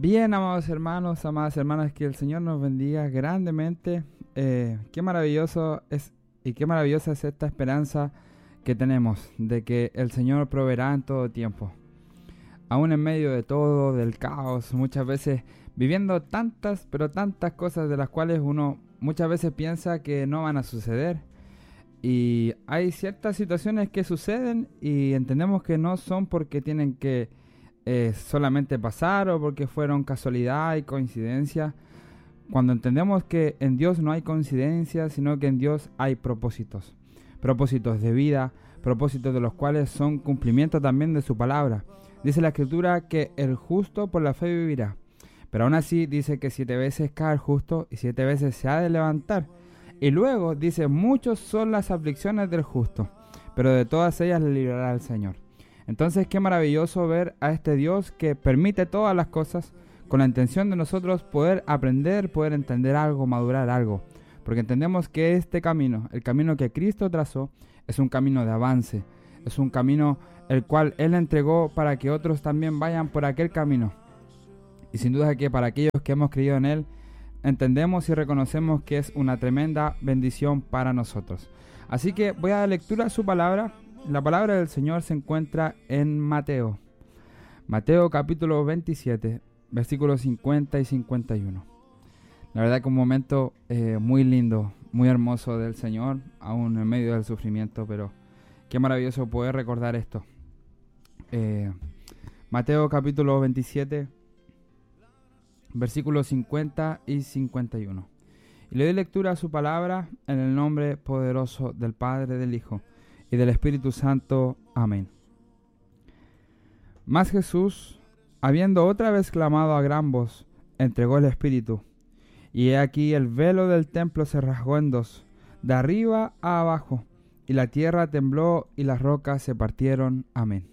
Bien, amados hermanos, amadas hermanas, que el Señor nos bendiga grandemente. Qué maravilloso es y qué maravillosa es esta esperanza que tenemos de que el Señor proveerá en todo tiempo. Aún en medio de todo, del caos, muchas veces viviendo tantas, pero tantas cosas de las cuales uno muchas veces piensa que no van a suceder. Y hay ciertas situaciones que suceden y entendemos que no son porque tienen que solamente pasar o porque fueron casualidad y coincidencia. Cuando entendemos que en Dios no hay coincidencia, sino que en Dios hay propósitos. Propósitos de vida, propósitos de los cuales son cumplimiento también de su palabra. Dice la Escritura que el justo por la fe vivirá. Pero aún así dice que 7 veces cae el justo y 7 veces se ha de levantar. Y luego dice, muchos son las aflicciones del justo, pero de todas ellas le librará el Señor. Entonces qué maravilloso ver a este Dios que permite todas las cosas con la intención de nosotros poder aprender, poder entender algo, madurar algo. Porque entendemos que este camino, el camino que Cristo trazó, es un camino de avance. Es un camino el cual Él entregó para que otros también vayan por aquel camino. Y sin duda que para aquellos que hemos creído en Él, entendemos y reconocemos que es una tremenda bendición para nosotros. Así que voy a dar lectura a su palabra. La palabra del Señor se encuentra en Mateo. Mateo capítulo 27, versículos 50 y 51. La verdad que un momento muy lindo, muy hermoso del Señor, aún en medio del sufrimiento, pero qué maravilloso poder recordar esto. Mateo capítulo 27, versículos 50 y 51. Y le doy lectura a su palabra en el nombre poderoso del Padre, del Hijo y del Espíritu Santo. Amén. Mas Jesús, habiendo otra vez clamado a gran voz, entregó el Espíritu. Y he aquí el velo del templo se rasgó en dos, de arriba a abajo, y la tierra tembló y las rocas se partieron. Amén.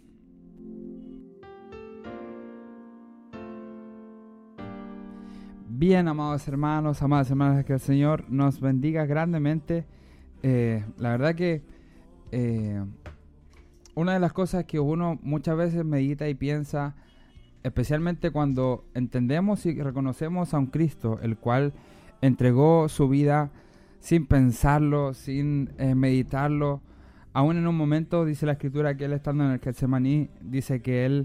Bien, amados hermanos, amadas hermanas, que el Señor nos bendiga grandemente. La verdad que una de las cosas que uno muchas veces medita y piensa, especialmente cuando entendemos y reconocemos a un Cristo, el cual entregó su vida sin pensarlo, sin meditarlo, aún en un momento, dice la Escritura, que Él estando en el Getsemaní, dice que Él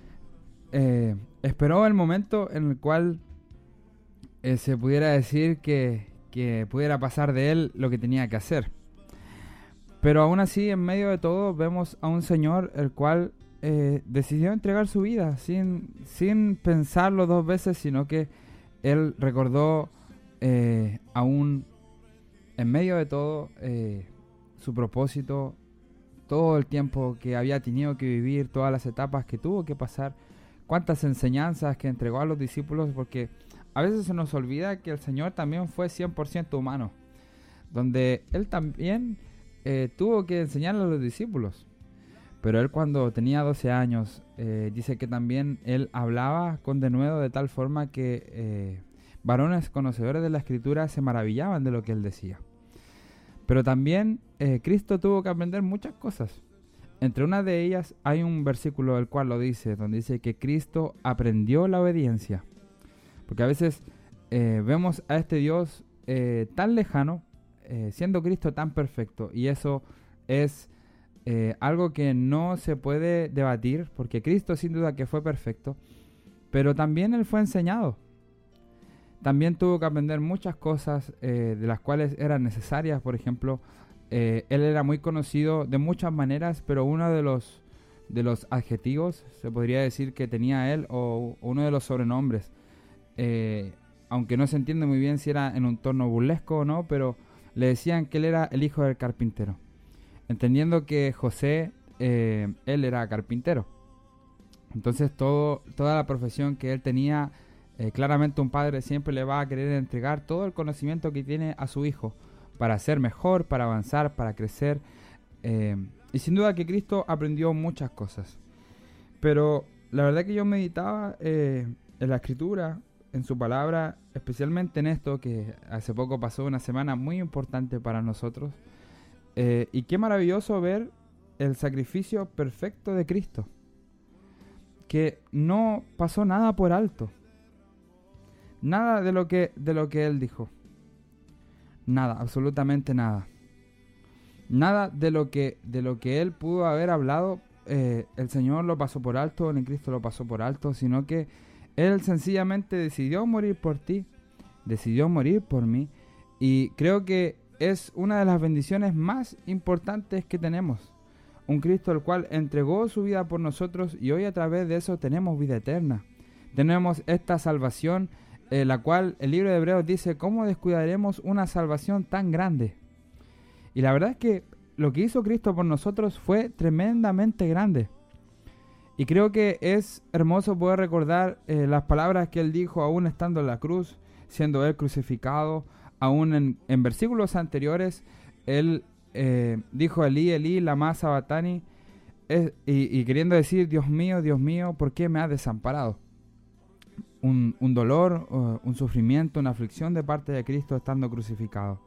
esperó el momento en el cual se pudiera decir que pudiera pasar de Él lo que tenía que hacer. Pero aún así, en medio de todo, vemos a un Señor el cual decidió entregar su vida sin pensarlo 2 veces, sino que Él recordó aún en medio de todo su propósito, todo el tiempo que había tenido que vivir, todas las etapas que tuvo que pasar, cuántas enseñanzas que entregó a los discípulos, porque a veces se nos olvida que el Señor también fue 100% humano, donde Él también tuvo que enseñarle a los discípulos. Pero Él cuando tenía 12 años, dice que también Él hablaba con denuedo de tal forma que varones conocedores de la Escritura se maravillaban de lo que Él decía. Pero también Cristo tuvo que aprender muchas cosas. Entre una de ellas hay un versículo el cual lo dice, donde dice que Cristo aprendió la obediencia. Porque a veces vemos a este Dios tan lejano, siendo Cristo tan perfecto, y eso es algo que no se puede debatir, porque Cristo sin duda que fue perfecto, pero también Él fue enseñado. También tuvo que aprender muchas cosas de las cuales eran necesarias. Por ejemplo, Él era muy conocido de muchas maneras, pero uno de los adjetivos, se podría decir que tenía Él, o uno de los sobrenombres, aunque no se entiende muy bien si era en un tono burlesco o no, pero le decían que Él era el hijo del carpintero, entendiendo que José, él era carpintero. Entonces toda la profesión que él tenía, claramente un padre siempre le va a querer entregar todo el conocimiento que tiene a su hijo para ser mejor, para avanzar, para crecer. Y sin duda que Cristo aprendió muchas cosas. Pero la verdad que yo meditaba en la Escritura, en su palabra, especialmente en esto que hace poco pasó, una semana muy importante para nosotros. Y qué maravilloso ver el sacrificio perfecto de Cristo, que no pasó nada por alto, nada de lo que Él dijo. Nada, absolutamente nada. Nada de lo que Él pudo haber hablado, el Señor lo pasó por alto, ni Cristo lo pasó por alto, sino que Él sencillamente decidió morir por ti, decidió morir por mí, y creo que es una de las bendiciones más importantes que tenemos. Un Cristo el cual entregó su vida por nosotros, y hoy a través de eso tenemos vida eterna. Tenemos esta salvación, la cual el libro de Hebreos dice: ¿cómo descuidaremos una salvación tan grande? Y la verdad es que lo que hizo Cristo por nosotros fue tremendamente grande. Y creo que es hermoso poder recordar las palabras que Él dijo aún estando en la cruz, siendo Él crucificado. Aún en versículos anteriores, Él dijo: Elí, Elí, lama sabactani, y queriendo decir: Dios mío, ¿por qué me has desamparado? Un dolor, un sufrimiento, una aflicción de parte de Cristo estando crucificado.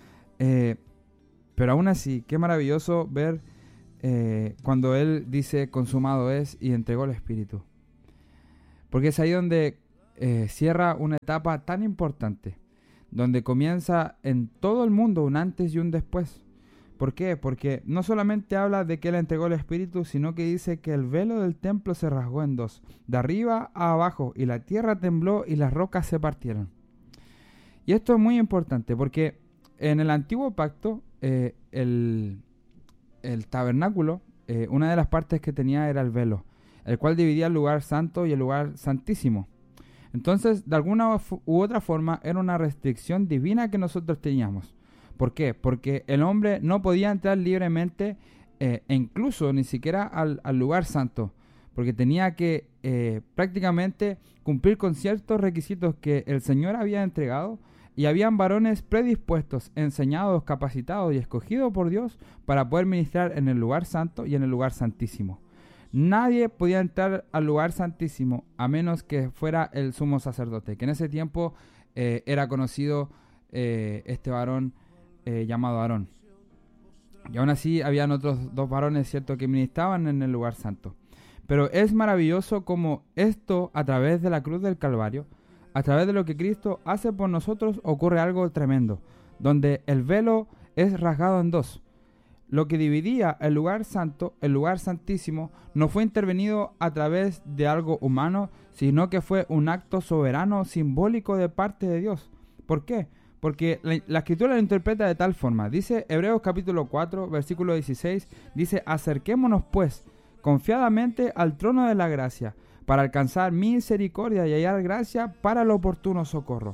Pero aún así, qué maravilloso ver cuando Él dice: consumado es, y entregó el Espíritu. Porque es ahí donde cierra una etapa tan importante, donde comienza en todo el mundo un antes y un después. ¿Por qué? Porque no solamente habla de que Él entregó el Espíritu, sino que dice que el velo del templo se rasgó en dos, de arriba a abajo, y la tierra tembló y las rocas se partieron. Y esto es muy importante porque en el antiguo pacto, el tabernáculo, una de las partes que tenía era el velo, el cual dividía el lugar santo y el lugar santísimo. Entonces, de alguna u otra forma, era una restricción divina que nosotros teníamos. ¿Por qué? Porque el hombre no podía entrar libremente, e incluso ni siquiera al lugar santo, porque tenía que prácticamente cumplir con ciertos requisitos que el Señor había entregado, y habían varones predispuestos, enseñados, capacitados y escogidos por Dios para poder ministrar en el lugar santo y en el lugar santísimo. Nadie podía entrar al lugar santísimo a menos que fuera el sumo sacerdote, que en ese tiempo era conocido este varón llamado Aarón. Y aún así habían otros dos varones, ¿cierto?, que ministraban en el lugar santo. Pero es maravilloso como esto, a través de la cruz del Calvario, a través de lo que Cristo hace por nosotros, ocurre algo tremendo, donde el velo es rasgado en dos. Lo que dividía el lugar santo, el lugar santísimo, no fue intervenido a través de algo humano, sino que fue un acto soberano, simbólico de parte de Dios. ¿Por qué? Porque la Escritura lo interpreta de tal forma. Dice Hebreos capítulo 4, versículo 16, dice: acerquémonos pues confiadamente al trono de la gracia, para alcanzar misericordia y hallar gracia para el oportuno socorro.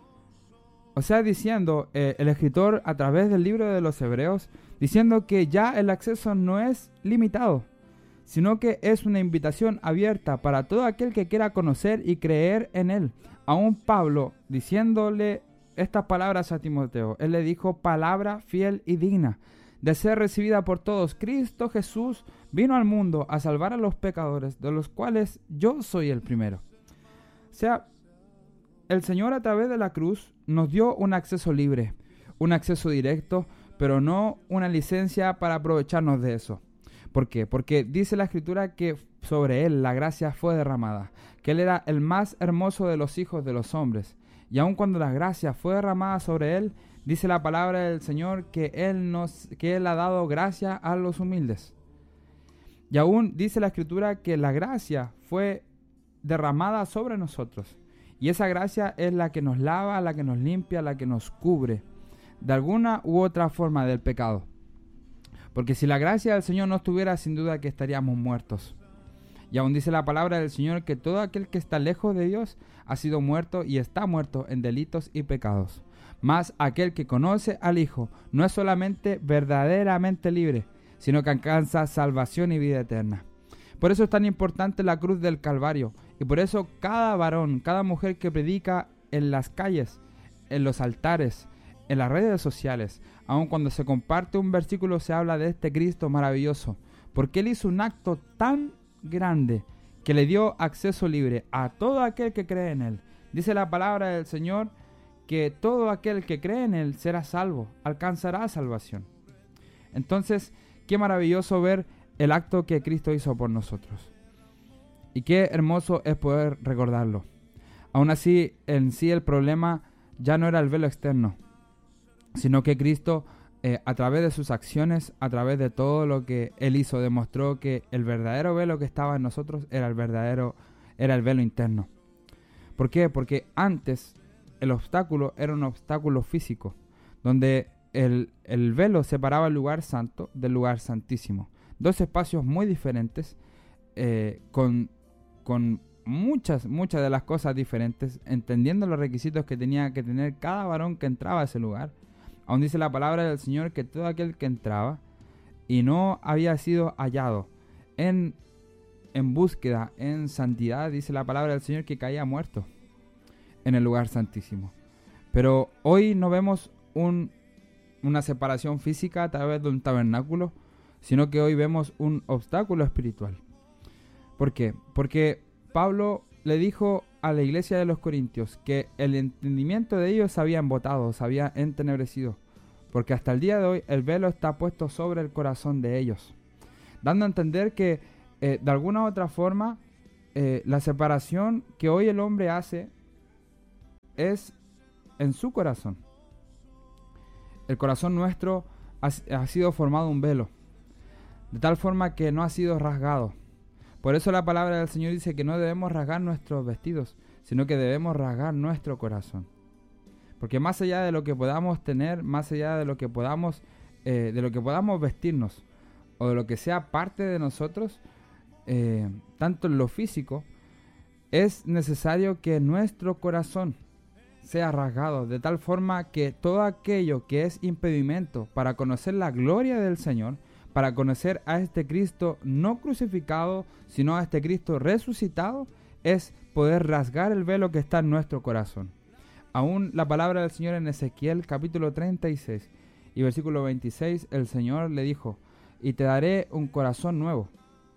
O sea, diciendo el escritor a través del libro de los Hebreos, diciendo que ya el acceso no es limitado, sino que es una invitación abierta para todo aquel que quiera conocer y creer en Él. Aún Pablo, diciéndole estas palabras a Timoteo, él le dijo: palabra fiel y digna de ser recibida por todos. Cristo Jesús vino al mundo a salvar a los pecadores, de los cuales yo soy el primero. O sea, el Señor a través de la cruz nos dio un acceso libre, un acceso directo, pero no una licencia para aprovecharnos de eso. ¿Por qué? Porque dice la Escritura que sobre Él la gracia fue derramada, que Él era el más hermoso de los hijos de los hombres. Y aun cuando la gracia fue derramada sobre Él, dice la palabra del Señor que Él ha dado gracia a los humildes. Y aún dice la Escritura que la gracia fue derramada sobre nosotros. Y esa gracia es la que nos lava, la que nos limpia, la que nos cubre de alguna u otra forma del pecado. Porque si la gracia del Señor no estuviera, sin duda que estaríamos muertos. Y aún dice la palabra del Señor que todo aquel que está lejos de Dios ha sido muerto y está muerto en delitos y pecados. Mas aquel que conoce al Hijo no es solamente verdaderamente libre, sino que alcanza salvación y vida eterna. Por eso es tan importante la cruz del Calvario, y por eso cada varón, cada mujer que predica en las calles, en los altares, en las redes sociales, aun cuando se comparte un versículo, se habla de este Cristo maravilloso, porque Él hizo un acto tan grande que le dio acceso libre a todo aquel que cree en Él. Dice la palabra del Señor que todo aquel que cree en Él será salvo, alcanzará salvación. Entonces, qué maravilloso ver el acto que Cristo hizo por nosotros. Y qué hermoso es poder recordarlo. Aún así, en sí el problema ya no era el velo externo, sino que Cristo, a través de sus acciones, a través de todo lo que Él hizo, demostró que el verdadero velo que estaba en nosotros era el velo interno. ¿Por qué? Porque antes el obstáculo era un obstáculo físico, donde el velo separaba el lugar santo del lugar santísimo. Dos espacios muy diferentes, con muchas de las cosas diferentes, entendiendo los requisitos que tenía que tener cada varón que entraba a ese lugar. Aún dice la palabra del Señor que todo aquel que entraba y no había sido hallado en búsqueda, en santidad, dice la palabra del Señor que caía muerto en el lugar santísimo. Pero hoy no vemos una separación física a través de un tabernáculo, sino que hoy vemos un obstáculo espiritual. ¿Por qué? Porque Pablo le dijo a la iglesia de los Corintios que el entendimiento de ellos se había embotado, se había entenebrecido, porque hasta el día de hoy el velo está puesto sobre el corazón de ellos, dando a entender que de alguna u otra forma la separación que hoy el hombre hace es en su corazón. El corazón nuestro ha sido formado un velo, de tal forma que no ha sido rasgado. Por eso la palabra del Señor dice que no debemos rasgar nuestros vestidos, sino que debemos rasgar nuestro corazón. Porque más allá de lo que podamos tener, más allá de lo que podamos vestirnos, o de lo que sea parte de nosotros, tanto en lo físico, es necesario que nuestro corazón sea rasgado, de tal forma que todo aquello que es impedimento para conocer la gloria del Señor, para conocer a este Cristo no crucificado, sino a este Cristo resucitado, es poder rasgar el velo que está en nuestro corazón. Aún la palabra del Señor en Ezequiel capítulo 36 y versículo 26, el Señor le dijo: y te daré un corazón nuevo.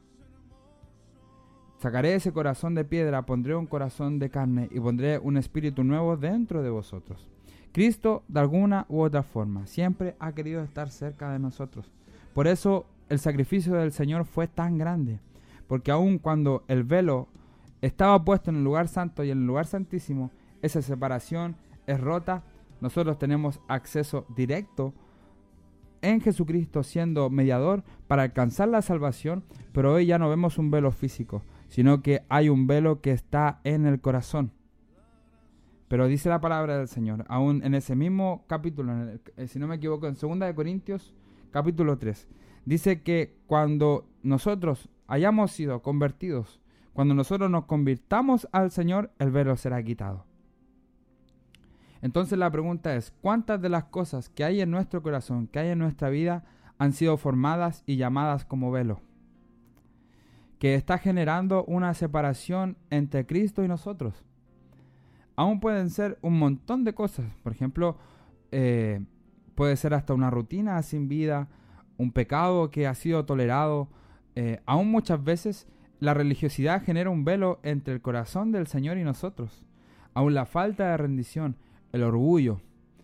Sacaré ese corazón de piedra, pondré un corazón de carne y pondré un espíritu nuevo dentro de vosotros. Cristo, de alguna u otra forma, siempre ha querido estar cerca de nosotros. Por eso el sacrificio del Señor fue tan grande, porque aun cuando el velo estaba puesto en el lugar santo y en el lugar santísimo, esa separación es rota. Nosotros tenemos acceso directo en Jesucristo siendo mediador para alcanzar la salvación, pero hoy ya no vemos un velo físico, sino que hay un velo que está en el corazón. Pero dice la palabra del Señor, aún en ese mismo capítulo, si no me equivoco, en 2 de Corintios, capítulo 3, dice que cuando nosotros hayamos sido convertidos, cuando nosotros nos convirtamos al Señor, el velo será quitado. Entonces la pregunta es, ¿cuántas de las cosas que hay en nuestro corazón, que hay en nuestra vida, han sido formadas y llamadas como velo? Que está generando una separación entre Cristo y nosotros. Aún pueden ser un montón de cosas. Por ejemplo, puede ser hasta una rutina sin vida, un pecado que ha sido tolerado. Aún muchas veces la religiosidad genera un velo entre el corazón del Señor y nosotros. Aún la falta de rendición, el orgullo,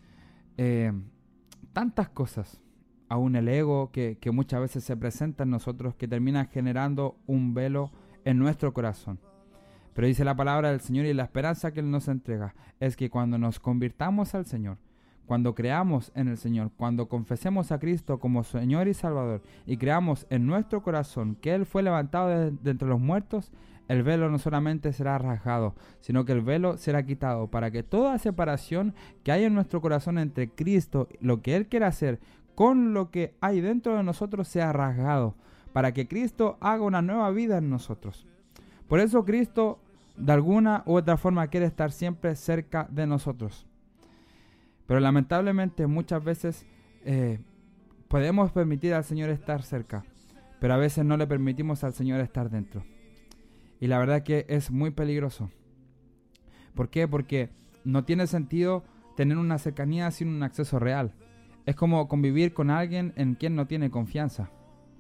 tantas cosas. Aún el ego que muchas veces se presenta en nosotros, que termina generando un velo en nuestro corazón. Pero dice la palabra del Señor, y la esperanza que Él nos entrega es que cuando nos convirtamos al Señor, cuando creamos en el Señor, cuando confesemos a Cristo como Señor y Salvador y creamos en nuestro corazón que Él fue levantado de entre los muertos, el velo no solamente será rasgado, sino que el velo será quitado para que toda separación que hay en nuestro corazón entre Cristo, lo que Él quiere hacer con lo que hay dentro de nosotros, sea rasgado, para que Cristo haga una nueva vida en nosotros. Por eso Cristo, de alguna u otra forma, quiere estar siempre cerca de nosotros. Pero lamentablemente muchas veces podemos permitir al Señor estar cerca, pero a veces no le permitimos al Señor estar dentro. Y la verdad que es muy peligroso. ¿Por qué? Porque no tiene sentido tener una cercanía sin un acceso real. Es como convivir con alguien en quien no tiene confianza.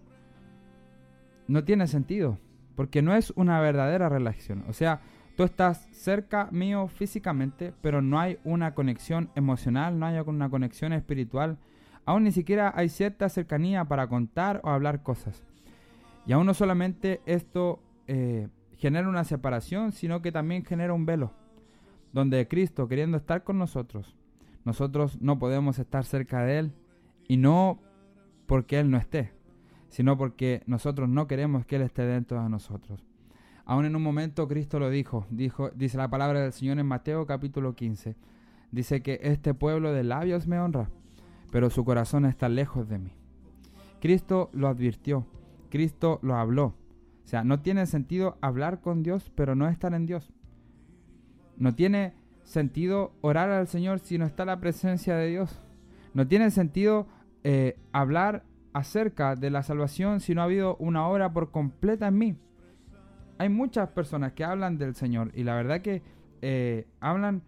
No tiene sentido, porque no es una verdadera relación. O sea, tú estás cerca mío físicamente, pero no hay una conexión emocional, no hay una conexión espiritual. Aún ni siquiera hay cierta cercanía para contar o hablar cosas. Y aún no solamente esto genera una separación, sino que también genera un velo. donde Cristo, queriendo estar con nosotros no podemos estar cerca de Él, y no porque Él no esté, sino porque nosotros no queremos que Él esté dentro de nosotros. Aún en un momento Cristo lo dijo, dice la palabra del Señor en Mateo capítulo 15, dice que este pueblo de labios me honra, pero su corazón está lejos de mí. Cristo lo advirtió, Cristo lo habló. O sea, no tiene sentido hablar con Dios, pero no estar en Dios. No tiene sentido orar al Señor si no está la presencia de Dios. No tiene sentido hablar acerca de la salvación si no ha habido una obra por completa en mí. Hay muchas personas que hablan del Señor y la verdad que hablan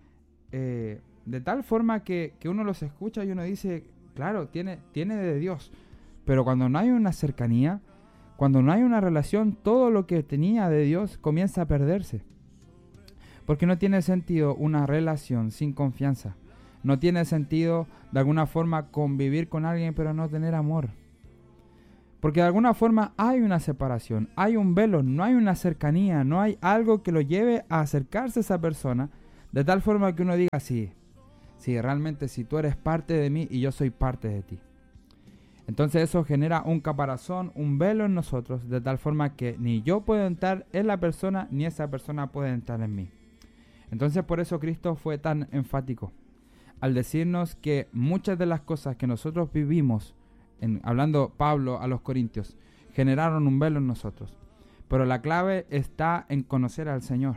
de tal forma que uno los escucha y uno dice, claro, tiene de Dios. Pero cuando no hay una cercanía, cuando no hay una relación, todo lo que tenía de Dios comienza a perderse. Porque no tiene sentido una relación sin confianza. No tiene sentido de alguna forma convivir con alguien pero no tener amor. Porque de alguna forma hay una separación, hay un velo, no hay una cercanía, no hay algo que lo lleve a acercarse a esa persona de tal forma que uno diga, sí, realmente si tú eres parte de mí y yo soy parte de ti. Entonces eso genera un caparazón, un velo en nosotros, de tal forma que ni yo puedo entrar en la persona, ni esa persona puede entrar en mí. Entonces por eso Cristo fue tan enfático al decirnos que muchas de las cosas que nosotros vivimos, hablando Pablo a los Corintios, generaron un velo en nosotros. Pero la clave está en conocer al Señor.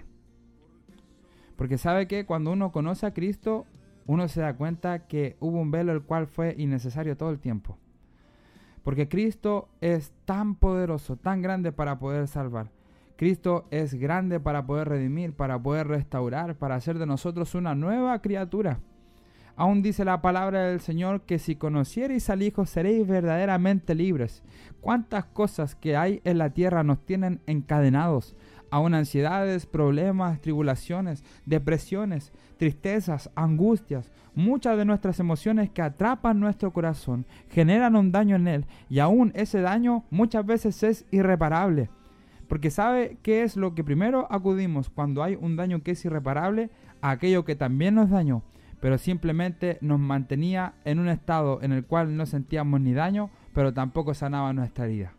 Porque sabe que cuando uno conoce a Cristo, uno se da cuenta que hubo un velo el cual fue innecesario todo el tiempo. Porque Cristo es tan poderoso, tan grande para poder salvar. Cristo es grande para poder redimir, para poder restaurar, para hacer de nosotros una nueva criatura. Aún dice la palabra del Señor que si conociereis al Hijo seréis verdaderamente libres. ¿Cuántas cosas que hay en la tierra nos tienen encadenados? Aún ansiedades, problemas, tribulaciones, depresiones, tristezas, angustias. Muchas de nuestras emociones que atrapan nuestro corazón generan un daño en él, y aún ese daño muchas veces es irreparable. Porque ¿sabe qué es lo que primero acudimos cuando hay un daño que es irreparable? A aquello que también nos dañó, pero simplemente nos mantenía en un estado en el cual no sentíamos ni daño, pero tampoco sanaba nuestra herida.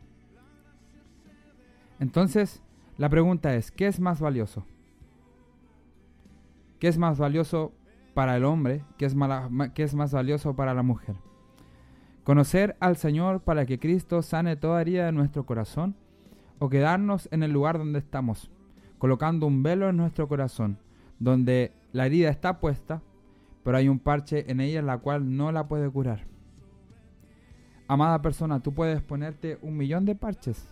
Entonces, la pregunta es, ¿qué es más valioso? ¿Qué es más valioso para el hombre? ¿Qué es más valioso para la mujer? ¿Conocer al Señor para que Cristo sane toda herida de nuestro corazón? ¿O quedarnos en el lugar donde estamos, colocando un velo en nuestro corazón, donde la herida está puesta, pero hay un parche en ella la cual no la puede curar? Amada persona, tú puedes ponerte 1.000.000 de parches,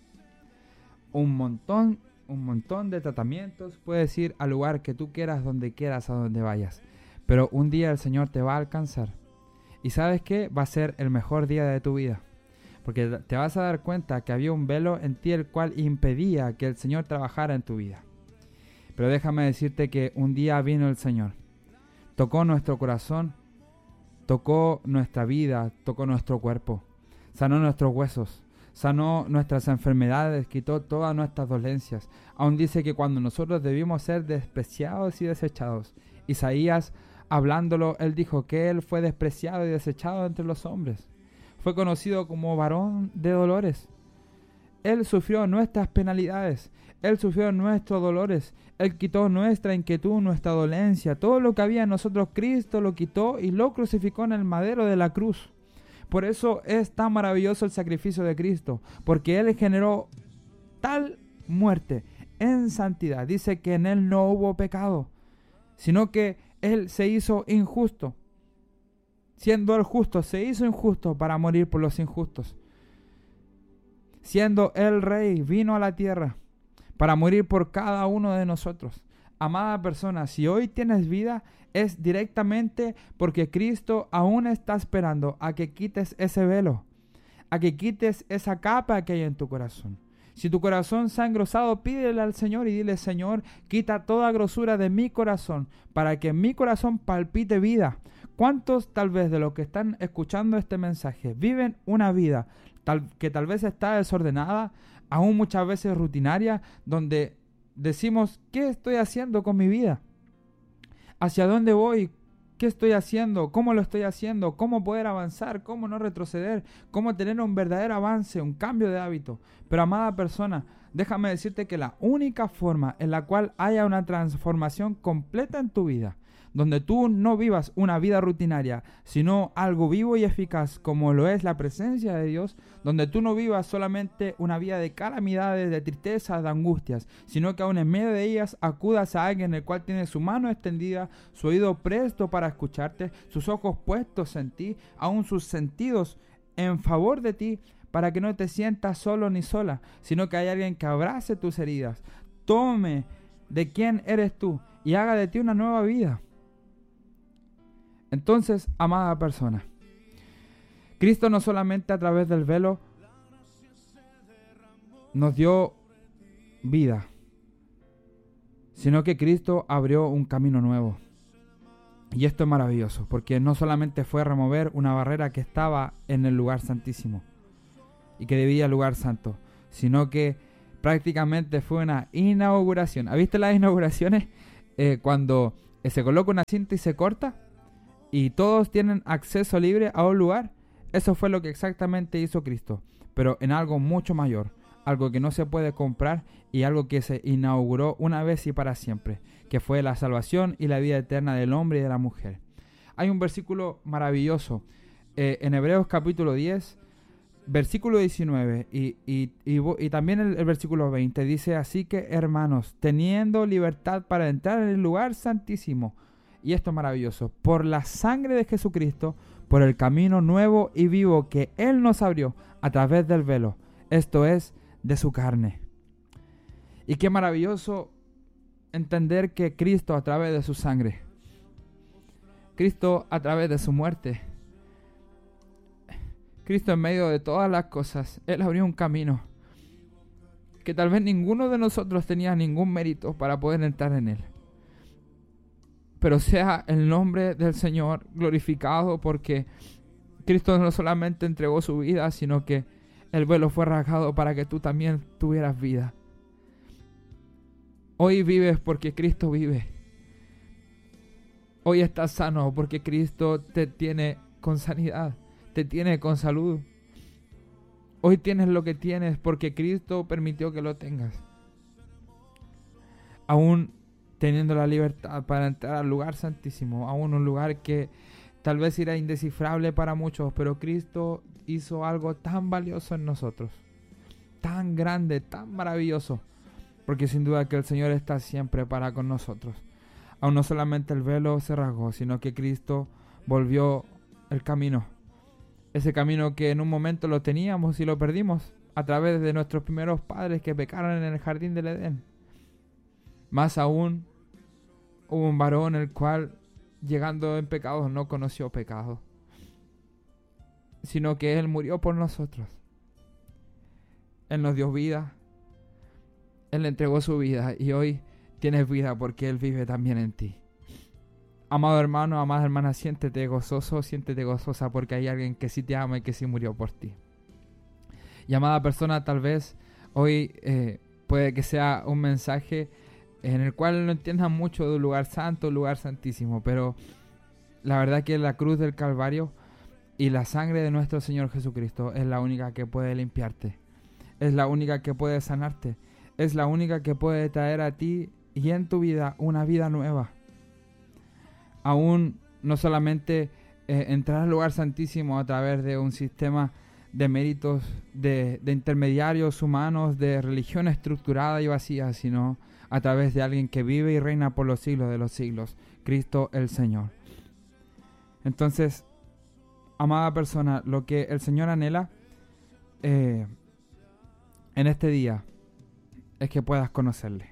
un montón de tratamientos, puedes ir al lugar que tú quieras, donde quieras, a donde vayas, pero un día el Señor te va a alcanzar. ¿Y sabes qué? Va a ser el mejor día de tu vida, porque te vas a dar cuenta que había un velo en ti el cual impedía que el Señor trabajara en tu vida. Pero déjame decirte que un día vino el Señor, tocó nuestro corazón, tocó nuestra vida, tocó nuestro cuerpo, sanó nuestros huesos, sanó nuestras enfermedades, quitó todas nuestras dolencias. Aún dice que cuando nosotros debimos ser despreciados y desechados, Isaías hablándolo, él dijo que él fue despreciado y desechado entre los hombres. Fue conocido como varón de dolores. Él sufrió nuestras penalidades, él sufrió nuestros dolores, él quitó nuestra inquietud, nuestra dolencia, todo lo que había en nosotros, Cristo lo quitó y lo crucificó en el madero de la cruz. Por eso es tan maravilloso el sacrificio de Cristo, porque Él generó tal muerte en santidad. Dice que en Él no hubo pecado, sino que Él se hizo injusto. Siendo Él justo, se hizo injusto para morir por los injustos. Siendo Él rey, vino a la tierra para morir por cada uno de nosotros. Amada persona, si hoy tienes vida, es directamente porque Cristo aún está esperando a que quites ese velo, a que quites esa capa que hay en tu corazón. Si tu corazón se ha engrosado, pídele al Señor y dile: Señor, quita toda grosura de mi corazón para que en mi corazón palpite vida. ¿Cuántos tal vez de los que están escuchando este mensaje viven una vida que tal vez está desordenada, aún muchas veces rutinaria, donde decimos: ¿qué estoy haciendo con mi vida? ¿Hacia dónde voy? ¿Qué estoy haciendo? ¿Cómo lo estoy haciendo? ¿Cómo poder avanzar? ¿Cómo no retroceder? ¿Cómo tener un verdadero avance, un cambio de hábito? Pero amada persona, déjame decirte que la única forma en la cual haya una transformación completa en tu vida, donde tú no vivas una vida rutinaria, sino algo vivo y eficaz como lo es la presencia de Dios, donde tú no vivas solamente una vida de calamidades, de tristezas, de angustias, sino que aún en medio de ellas acudas a alguien el cual tiene su mano extendida, su oído presto para escucharte, sus ojos puestos en ti, aún sus sentidos en favor de ti, para que no te sientas solo ni sola, sino que hay alguien que abrace tus heridas, tome de quién eres tú y haga de ti una nueva vida. Entonces, amada persona, Cristo no solamente a través del velo nos dio vida, sino que Cristo abrió un camino nuevo. Y esto es maravilloso, porque no solamente fue remover una barrera que estaba en el lugar santísimo y que debía lugar santo, sino que prácticamente fue una inauguración. ¿Has visto las inauguraciones? Cuando se coloca una cinta y se corta y todos tienen acceso libre a un lugar. Eso fue lo que exactamente hizo Cristo, pero en algo mucho mayor, algo que no se puede comprar y algo que se inauguró una vez y para siempre, que fue la salvación y la vida eterna del hombre y de la mujer. Hay un versículo maravilloso en Hebreos capítulo 10, versículo 19 y también el versículo 20 dice: así que, hermanos, teniendo libertad para entrar en el lugar santísimo, y esto es maravilloso, por la sangre de Jesucristo, por el camino nuevo y vivo que Él nos abrió a través del velo, esto es, de su carne. Y qué maravilloso entender que Cristo a través de su sangre, Cristo a través de su muerte, Cristo en medio de todas las cosas, Él abrió un camino que tal vez ninguno de nosotros tenía ningún mérito para poder entrar en Él. Pero sea el nombre del Señor glorificado, porque Cristo no solamente entregó su vida, sino que el velo fue rasgado para que tú también tuvieras vida. Hoy vives porque Cristo vive. Hoy estás sano porque Cristo te tiene con sanidad, te tiene con salud. Hoy tienes lo que tienes porque Cristo permitió que lo tengas. Aún teniendo la libertad para entrar al lugar santísimo, aún un lugar que tal vez era indescifrable para muchos, pero Cristo hizo algo tan valioso en nosotros, tan grande, tan maravilloso, porque sin duda que el Señor está siempre para con nosotros. Aún no solamente el velo se rasgó, sino que Cristo volvió el camino, ese camino que en un momento lo teníamos y lo perdimos a través de nuestros primeros padres que pecaron en el jardín del Edén. Más aún, hubo un varón el cual, llegando en pecados, no conoció pecado, sino que Él murió por nosotros. Él nos dio vida, Él le entregó su vida y hoy tienes vida porque Él vive también en ti. Amado hermano, amada hermana, siéntete gozoso, siéntete gozosa porque hay alguien que sí te ama y que sí murió por ti. Y amada persona, tal vez hoy puede que sea un mensaje en el cual no entiendas mucho de un lugar santo, un lugar santísimo, pero la verdad que la cruz del Calvario y la sangre de nuestro Señor Jesucristo es la única que puede limpiarte, es la única que puede sanarte, es la única que puede traer a ti y en tu vida una vida nueva. Aún no solamente entrar al lugar santísimo a través de un sistema de méritos, de intermediarios humanos, de religión estructurada y vacía, sino a través de alguien que vive y reina por los siglos de los siglos, Cristo el Señor. Entonces, amada persona, lo que el Señor anhela en este día es que puedas conocerle.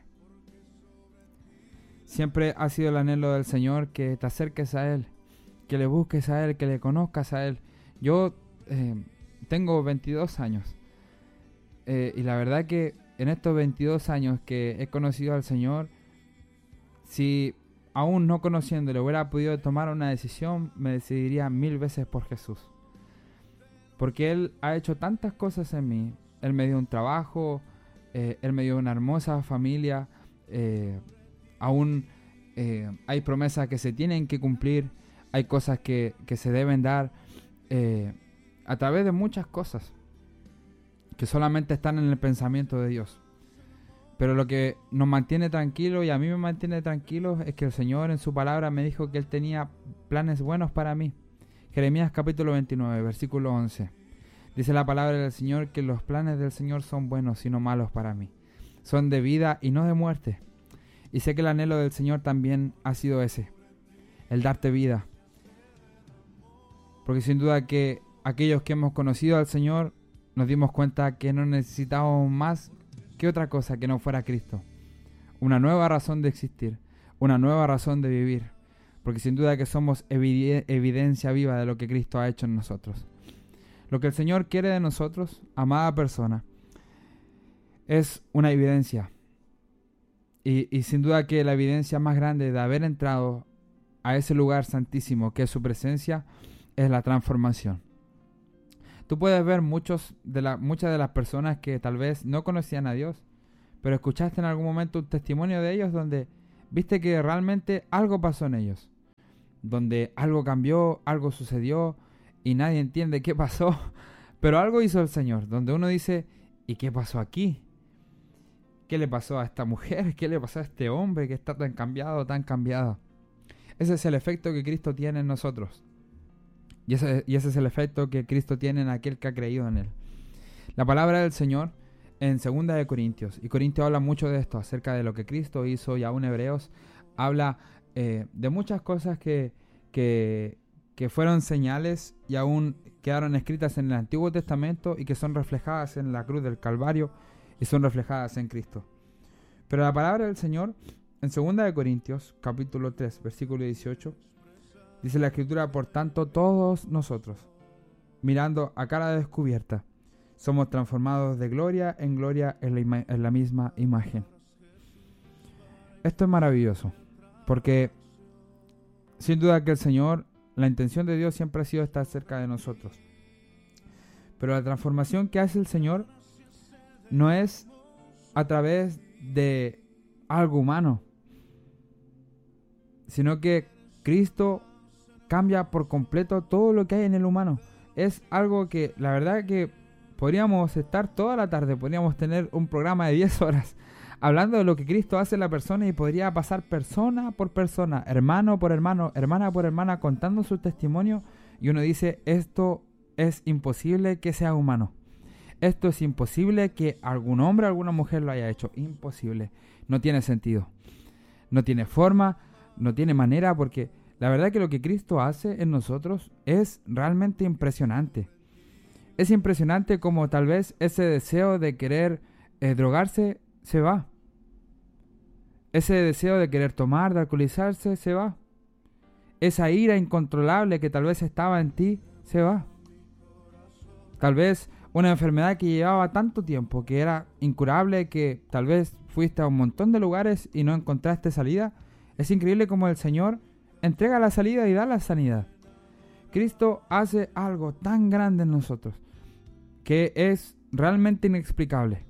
Siempre ha sido el anhelo del Señor que te acerques a Él, que le busques a Él, que le conozcas a Él. Yo tengo 22 años y la verdad que en estos 22 años que he conocido al Señor, si aún no conociéndole hubiera podido tomar una decisión, me decidiría 1000 veces por Jesús. Porque Él ha hecho tantas cosas en mí. Él me dio un trabajo, Él me dio una hermosa familia, aún hay promesas que se tienen que cumplir, hay cosas que se deben dar a través de muchas cosas que solamente están en el pensamiento de Dios. Pero lo que nos mantiene tranquilos y a mí me mantiene tranquilo es que el Señor en su palabra me dijo que Él tenía planes buenos para mí. Jeremías capítulo 29, versículo 11. Dice la palabra del Señor que los planes del Señor son buenos y no malos para mí. Son de vida y no de muerte. Y sé que el anhelo del Señor también ha sido ese, el darte vida. Porque sin duda que aquellos que hemos conocido al Señor nos dimos cuenta que no necesitábamos más que otra cosa que no fuera Cristo. Una nueva razón de existir, una nueva razón de vivir. Porque sin duda que somos evidencia viva de lo que Cristo ha hecho en nosotros. Lo que el Señor quiere de nosotros, amada persona, es una evidencia. Y sin duda que la evidencia más grande de haber entrado a ese lugar santísimo que es su presencia es la transformación. Tú puedes ver muchas de las personas que tal vez no conocían a Dios, pero escuchaste en algún momento un testimonio de ellos donde viste que realmente algo pasó en ellos, donde algo cambió, algo sucedió y nadie entiende qué pasó, pero algo hizo el Señor, donde uno dice, ¿y qué pasó aquí? ¿Qué le pasó a esta mujer? ¿Qué le pasó a este hombre que está tan cambiado, tan cambiado? Ese es el efecto que Cristo tiene en nosotros. Y ese es el efecto que Cristo tiene en aquel que ha creído en Él. La palabra del Señor en 2 de Corintios, y Corintios habla mucho de esto, acerca de lo que Cristo hizo, y aún Hebreos habla de muchas cosas que fueron señales y aún quedaron escritas en el Antiguo Testamento y que son reflejadas en la cruz del Calvario y son reflejadas en Cristo. Pero la palabra del Señor en 2 de Corintios, capítulo 3, versículo 18, dice la Escritura: por tanto, todos nosotros, mirando a cara descubierta, somos transformados de gloria en gloria en la misma imagen. Esto es maravilloso, porque sin duda que el Señor, la intención de Dios siempre ha sido estar cerca de nosotros. Pero la transformación que hace el Señor no es a través de algo humano, sino que Cristo cambia por completo todo lo que hay en el humano. Es algo que la verdad que podríamos estar toda la tarde, podríamos tener un programa de 10 horas hablando de lo que Cristo hace en la persona, y podría pasar persona por persona, hermano por hermano, hermana por hermana, contando su testimonio, y uno dice, esto es imposible que sea humano. Esto es imposible que algún hombre o alguna mujer lo haya hecho. Imposible. No tiene sentido. No tiene forma, no tiene manera, porque la verdad que lo que Cristo hace en nosotros es realmente impresionante. Es impresionante como tal vez ese deseo de querer drogarse se va. Ese deseo de querer tomar, de alcoholizarse, se va. Esa ira incontrolable que tal vez estaba en ti, se va. Tal vez una enfermedad que llevaba tanto tiempo, que era incurable, que tal vez fuiste a un montón de lugares y no encontraste salida. Es increíble como el Señor entrega la salida y da la sanidad. Cristo hace algo tan grande en nosotros que es realmente inexplicable.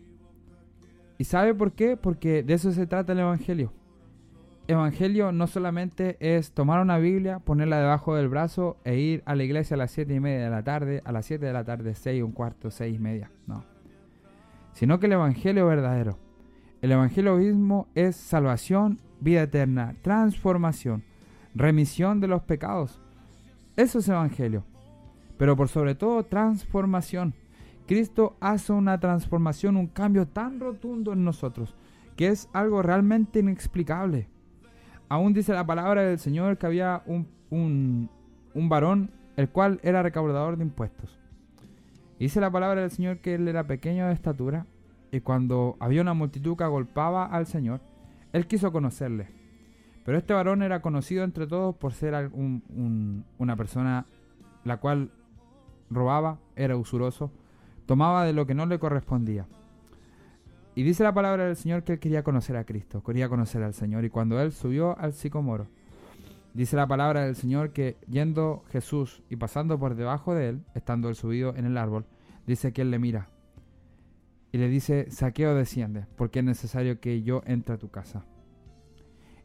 ¿Y sabe por qué? Porque de eso se trata el Evangelio. Evangelio no solamente es tomar una Biblia, ponerla debajo del brazo e ir a la iglesia a las 7:30 de la tarde, a las 7 de la tarde, 6:15, 6:30. No. Sino que el Evangelio verdadero. El Evangelio mismo es salvación, vida eterna, transformación, remisión de los pecados. Eso es Evangelio. Pero por sobre todo, transformación. Cristo hace una transformación, un cambio tan rotundo en nosotros, que es algo realmente inexplicable. Aún dice la palabra del Señor que había un varón, el cual era recaudador de impuestos. Y dice la palabra del Señor que él era pequeño de estatura, y cuando había una multitud que agolpaba al Señor, él quiso conocerle. Pero este varón era conocido entre todos por ser una persona la cual robaba, era usuroso, tomaba de lo que no le correspondía. Y dice la palabra del Señor que él quería conocer a Cristo, quería conocer al Señor. Y cuando él subió al sicómoro, dice la palabra del Señor que yendo Jesús y pasando por debajo de él, estando él subido en el árbol, dice que él le mira y le dice: Zaqueo, desciende, porque es necesario que yo entre a tu casa.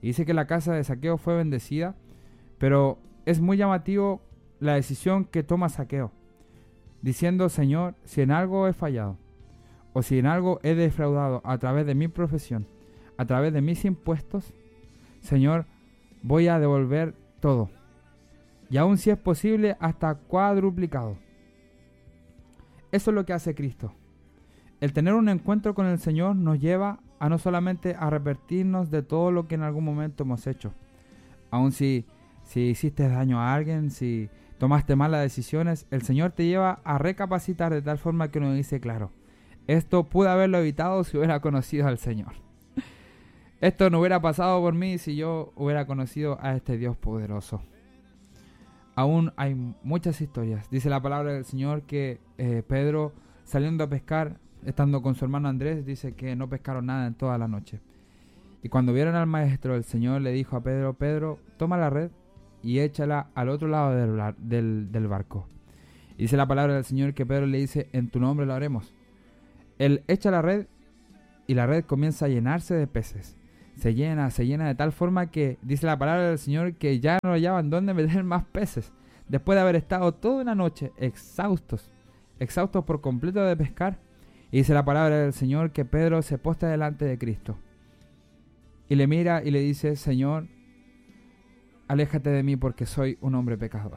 Y dice que la casa de Zaqueo fue bendecida, pero es muy llamativo la decisión que toma Zaqueo, diciendo: Señor, si en algo he fallado, o si en algo he defraudado a través de mi profesión, a través de mis impuestos, Señor, voy a devolver todo, y aun si es posible, hasta cuadruplicado. Eso es lo que hace Cristo. El tener un encuentro con el Señor nos lleva a no solamente arrepentirnos de todo lo que en algún momento hemos hecho, aun si hiciste daño a alguien, si tomaste malas decisiones, el Señor te lleva a recapacitar de tal forma que uno dice: claro, esto pude haberlo evitado si hubiera conocido al Señor. Esto no hubiera pasado por mí si yo hubiera conocido a este Dios poderoso. Aún hay muchas historias. Dice la palabra del Señor que Pedro, saliendo a pescar, estando con su hermano Andrés, dice que no pescaron nada en toda la noche. Y cuando vieron al maestro, el Señor le dijo a Pedro: Pedro, toma la red y échala al otro lado del barco. Y dice la palabra del Señor que Pedro le dice: en tu nombre lo haremos. Él echa la red y la red comienza a llenarse de peces. Se llena de tal forma que dice la palabra del Señor que ya no hallaban dónde meter más peces. Después de haber estado toda una noche exhaustos por completo de pescar. Y dice la palabra del Señor que Pedro se postra delante de Cristo y le mira y le dice: Señor, aléjate de mí porque soy un hombre pecador.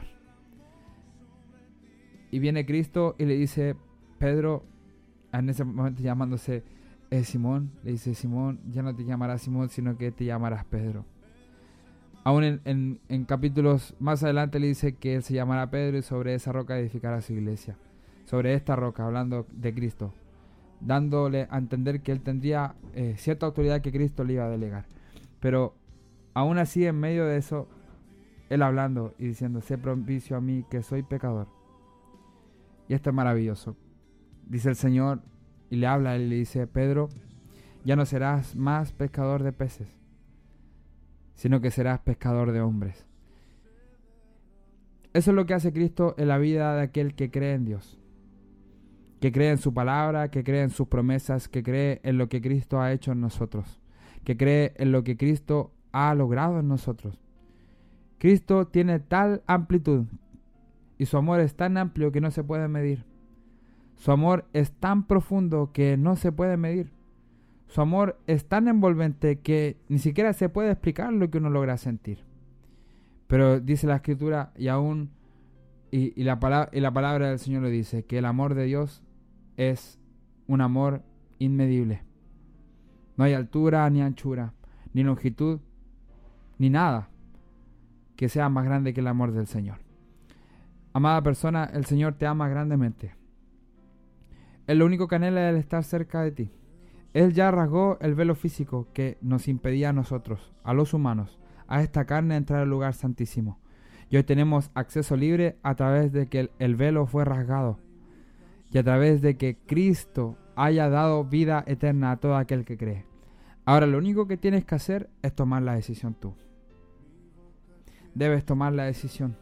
Y viene Cristo y le dice: Pedro, en ese momento llamándose Simón, le dice: Simón, ya no te llamarás Simón, sino que te llamarás Pedro. Aún en capítulos más adelante le dice que él se llamará Pedro y sobre esa roca edificará su iglesia. Sobre esta roca, hablando de Cristo, dándole a entender que él tendría cierta autoridad que Cristo le iba a delegar. Pero aún así, en medio de eso, él hablando y diciendo: sé propicio a mí que soy pecador. Y esto es maravilloso. Dice el Señor y le habla y le dice: Pedro, ya no serás más pescador de peces, sino que serás pescador de hombres. Eso es lo que hace Cristo en la vida de aquel que cree en Dios, que cree en su palabra, que cree en sus promesas, que cree en lo que Cristo ha hecho en nosotros, que cree en lo que Cristo ha logrado en nosotros. Cristo tiene tal amplitud y su amor es tan amplio que no se puede medir. Su amor es tan profundo que no se puede medir. Su amor es tan envolvente que ni siquiera se puede explicar lo que uno logra sentir. Pero dice la Escritura y la palabra del Señor lo dice, que el amor de Dios es un amor inmedible. No hay altura ni anchura, ni longitud, ni nada que sea más grande que el amor del Señor. Amada persona, el Señor te ama grandemente. Él lo único que anhela es estar cerca de ti. Él ya rasgó el velo físico que nos impedía a nosotros, a los humanos, a esta carne entrar al lugar santísimo. Y hoy tenemos acceso libre a través de que el velo fue rasgado y a través de que Cristo haya dado vida eterna a todo aquel que cree. Ahora lo único que tienes que hacer es tomar la decisión tú. Debes tomar la decisión.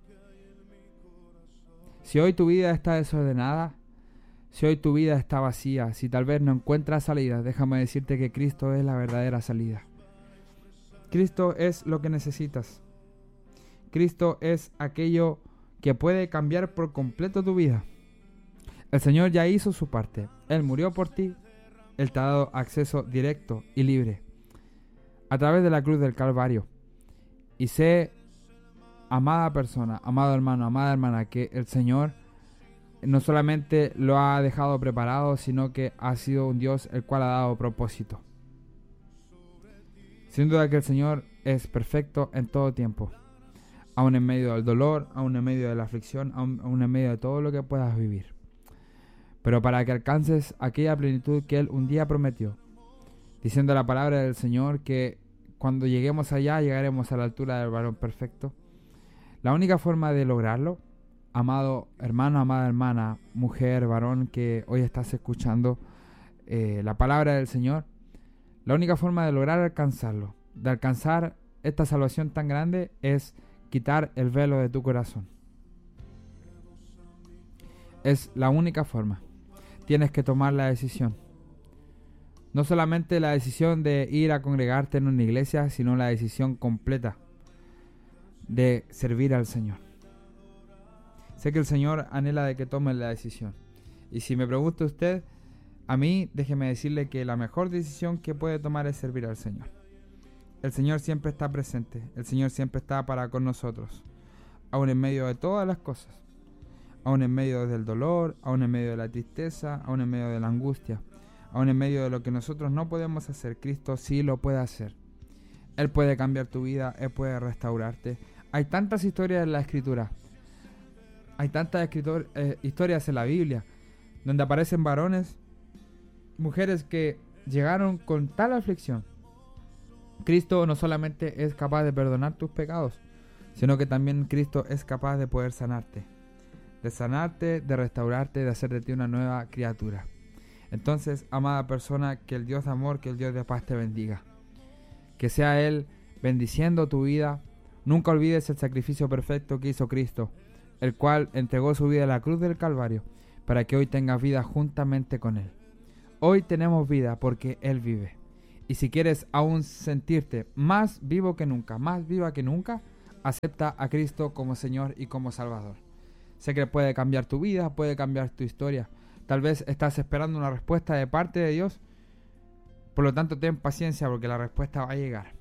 Si hoy tu vida está desordenada, si hoy tu vida está vacía, si tal vez no encuentras salida, déjame decirte que Cristo es la verdadera salida. Cristo es lo que necesitas. Cristo es aquello que puede cambiar por completo tu vida. El Señor ya hizo su parte. Él murió por ti. Él te ha dado acceso directo y libre a través de la cruz del Calvario. Y sé, amada persona, amado hermano, amada hermana, que el Señor no solamente lo ha dejado preparado, sino que ha sido un Dios el cual ha dado propósito. Sin duda que el Señor es perfecto en todo tiempo, aún en medio del dolor, aún en medio de la aflicción, aún en medio de todo lo que puedas vivir. Pero para que alcances aquella plenitud que Él un día prometió, diciendo la palabra del Señor que cuando lleguemos allá llegaremos a la altura del varón perfecto. La única forma de lograrlo, amado hermano, amada hermana, mujer, varón que hoy estás escuchando la palabra del Señor, la única forma de lograr alcanzarlo, de alcanzar esta salvación tan grande, es quitar el velo de tu corazón. Es la única forma. Tienes que tomar la decisión. No solamente la decisión de ir a congregarte en una iglesia, sino la decisión completa de servir al Señor. Sé que el Señor anhela de que tome la decisión. Y si me pregunta usted, a mí, déjeme decirle que la mejor decisión que puede tomar es servir al Señor. El Señor siempre está presente. El Señor siempre está para con nosotros. Aún en medio de todas las cosas. Aún en medio del dolor, aún en medio de la tristeza, aún en medio de la angustia. Aún en medio de lo que nosotros no podemos hacer, Cristo sí lo puede hacer. Él puede cambiar tu vida, Él puede restaurarte. Hay tantas historias en la Escritura. Hay tantas historias en la Biblia donde aparecen varones, mujeres que llegaron con tal aflicción. Cristo no solamente es capaz de perdonar tus pecados, sino que también Cristo es capaz de poder sanarte. De sanarte, de restaurarte, de hacer de ti una nueva criatura. Entonces, amada persona, que el Dios de amor, que el Dios de paz te bendiga. Que sea Él bendiciendo tu vida. Nunca olvides el sacrificio perfecto que hizo Cristo, el cual entregó su vida a la cruz del Calvario, para que hoy tengas vida juntamente con Él. Hoy tenemos vida porque Él vive. Y si quieres aún sentirte más vivo que nunca, más viva que nunca, acepta a Cristo como Señor y como Salvador. Sé que puede cambiar tu vida, puede cambiar tu historia. Tal vez estás esperando una respuesta de parte de Dios. Por lo tanto, ten paciencia porque la respuesta va a llegar.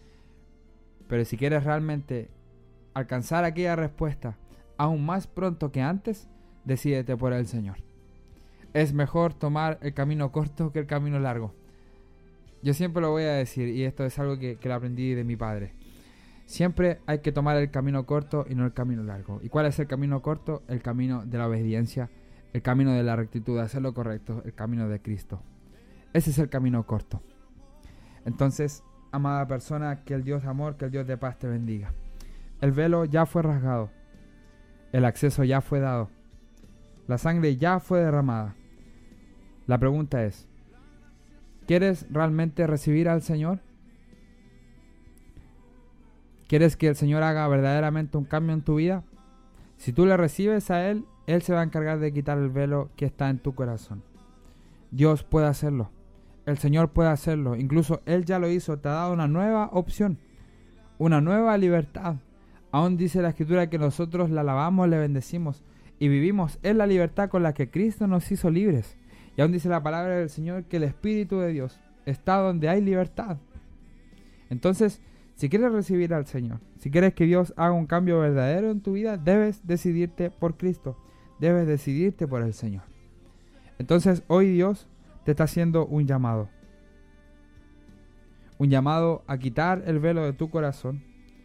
Pero si quieres realmente alcanzar aquella respuesta aún más pronto que antes, decídete por el Señor. Es mejor tomar el camino corto que el camino largo. Yo siempre lo voy a decir, y esto es algo que lo aprendí de mi padre. Siempre hay que tomar el camino corto y no el camino largo. ¿Y cuál es el camino corto? El camino de la obediencia, el camino de la rectitud, de hacer lo correcto, el camino de Cristo. Ese es el camino corto. Entonces, amada persona, que el Dios de amor, que el Dios de paz te bendiga. El velo ya fue rasgado. El acceso ya fue dado. La sangre ya fue derramada. La pregunta es, ¿quieres realmente recibir al Señor? ¿Quieres que el Señor haga verdaderamente un cambio en tu vida? Si tú le recibes a Él, Él se va a encargar de quitar el velo que está en tu corazón. Dios puede hacerlo. El Señor puede hacerlo. Incluso Él ya lo hizo. Te ha dado una nueva opción. Una nueva libertad. Aún dice la Escritura que nosotros la alabamos, le bendecimos y vivimos en la libertad con la que Cristo nos hizo libres. Y aún dice la palabra del Señor que el Espíritu de Dios está donde hay libertad. Entonces, si quieres recibir al Señor, si quieres que Dios haga un cambio verdadero en tu vida, debes decidirte por Cristo. Debes decidirte por el Señor. Entonces, hoy Dios te está haciendo un llamado. Un llamado a quitar el velo de tu corazón.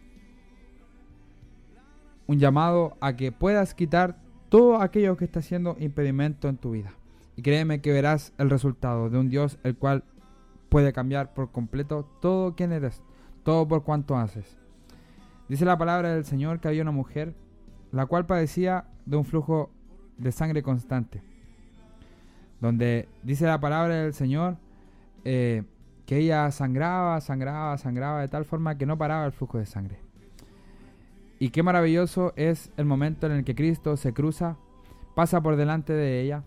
Un llamado a que puedas quitar todo aquello que está siendo impedimento en tu vida. Y créeme que verás el resultado de un Dios el cual puede cambiar por completo todo quien eres, todo por cuanto haces. Dice la palabra del Señor que había una mujer la cual padecía de un flujo de sangre constante. Donde dice la palabra del Señor que ella sangraba de tal forma que no paraba el flujo de sangre. Y qué maravilloso es el momento en el que Cristo se cruza, pasa por delante de ella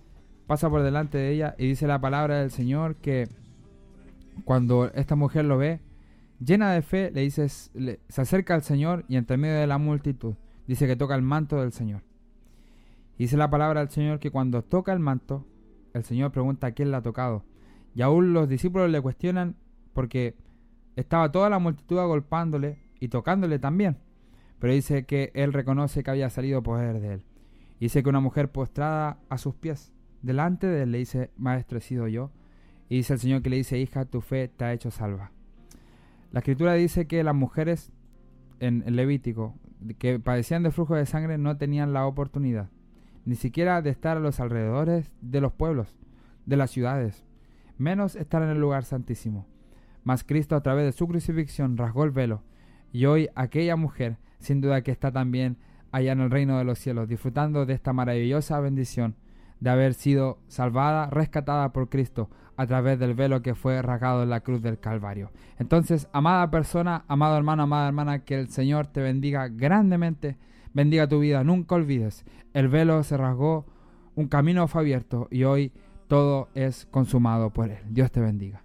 y dice la palabra del Señor que cuando esta mujer lo ve, llena de fe, se acerca al Señor y entre medio de la multitud dice que toca el manto del Señor. Y dice la palabra del Señor que cuando toca el manto, el Señor pregunta a quién la ha tocado. Y aún los discípulos le cuestionan porque estaba toda la multitud agolpándole y tocándole también. Pero dice que él reconoce que había salido poder de él. Y dice que una mujer postrada a sus pies, delante de él, le dice, Maestro, he sido yo. Y dice el Señor que le dice, hija, tu fe te ha hecho salva. La Escritura dice que las mujeres en Levítico que padecían de flujo de sangre no tenían la oportunidad, ni siquiera de estar a los alrededores de los pueblos, de las ciudades, menos estar en el lugar santísimo. Mas Cristo a través de su crucifixión rasgó el velo, y hoy aquella mujer, sin duda que está también allá en el reino de los cielos, disfrutando de esta maravillosa bendición de haber sido salvada, rescatada por Cristo a través del velo que fue rasgado en la cruz del Calvario. Entonces, amada persona, amado hermano, amada hermana, que el Señor te bendiga grandemente, bendiga tu vida. Nunca olvides, el velo se rasgó, un camino fue abierto y hoy todo es consumado por Él. Dios te bendiga.